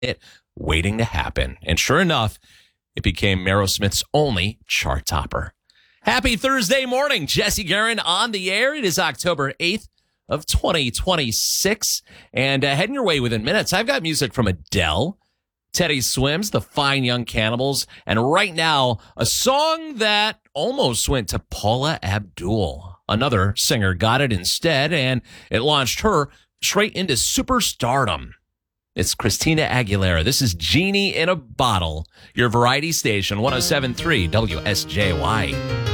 it waiting to happen. And sure enough, it became Aerosmith's only chart topper. Happy Thursday morning. Jesse Guerin on the air. It is October 8th of 2026. And heading your way within minutes, I've got music from Adele, Teddy Swims, The Fine Young Cannibals, and right now, a song that almost went to Paula Abdul. Another singer got it instead, and it launched her straight into superstardom. It's Christina Aguilera. This is Genie in a Bottle, your variety station, 107.3 WSJY.